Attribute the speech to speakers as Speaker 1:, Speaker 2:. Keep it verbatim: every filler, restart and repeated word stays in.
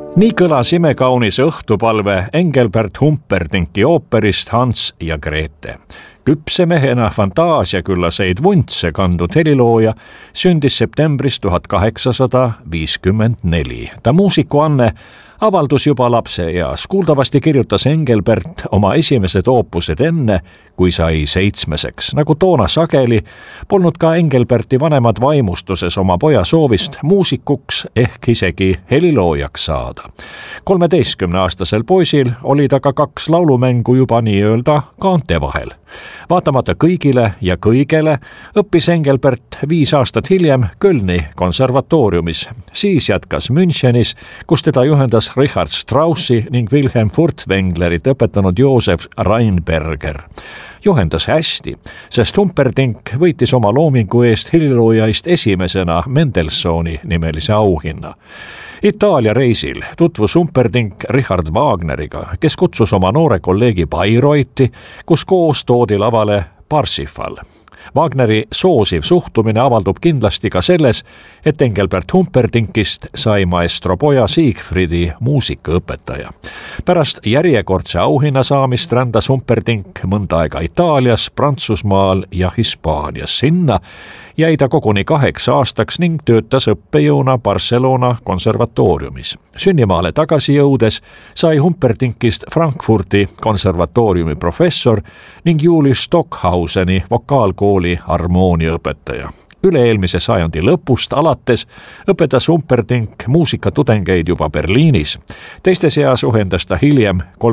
Speaker 1: Nii kõlas imekaunis õhtupalve Engelbert Humperdincky ooperist Hans ja Grete. Küpse mehena fantaasiaküllaseid vuntse kandud helilooja sündis septembris tuhat kaheksasada viiskümmend neli. Ta muusikuanne avaldus juba lapse eas. Kuuldavasti kirjutas Engelbert oma esimesed oopused enne, kui sai seitsmeseks. Nagu toona sageli, polnud ka Engelberti vanemad vaimustuses oma poja soovist muusikuks ehk isegi heliloojaks saada. kolmeteistkümneaastasel poisil oli ta ka kaks laulumängu juba nii-öelda kaante vahel. Vaatamata kõigile ja kõigele õppis Engelbert viis aastat hiljem Kölni konservatooriumis. Siis jätkas Münchenis, kus teda juhendas Richard Straussi ning Wilhelm Furtwänglerit õpetanud Joosef Rheinberger. Juhendas hästi, sest Humperdinck võitis oma loomingu eest heliloojaist esimesena Mendelssohni nimelise auhinna. Itaalia reisil tutvus Humperdinck Richard Wagneriga, kes kutsus oma noore kolleegi Bayreuthi, kus koos toodi lavale Parsifal. Wagneri soosiv suhtumine avaldub kindlasti ka selles, et Engelbert Humperdinckist sai maestro poja Siegfriedi muusikaõpetaja. Pärast järjekordse auhinna saamist rändas Humperdinck mõnda aega Itaalias, Prantsusmaal ja Hispaanias. Sinna jäi ta koguni kaheks aastaks ning töötas õppejõuna Barcelona konservatooriumis. Sünnimaale tagasi jõudes sai Humperdinckist Frankfurti konservatooriumi professor ning Julius Stockhauseni vokaalkooli harmooniaõpetaja. Üle-eelmise sajandi lõpust alates õpetas Humperdinck muusikatudengeid juba Berliinis. Teiste seas juhendas ta hiljem